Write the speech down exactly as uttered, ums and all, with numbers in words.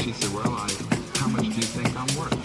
He said, well, I, how much do you think I'm worth?